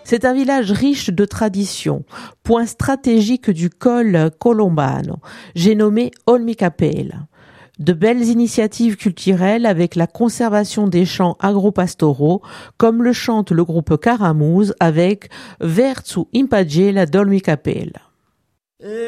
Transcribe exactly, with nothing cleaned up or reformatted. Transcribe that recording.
C'est un village riche de traditions, point stratégique du col Colombano. J'ai nommé Olmicapelle. De belles initiatives culturelles avec la conservation des champs agropastoraux, comme le chante le groupe Caramouze avec Verzu in pagella d'Olmicapelle.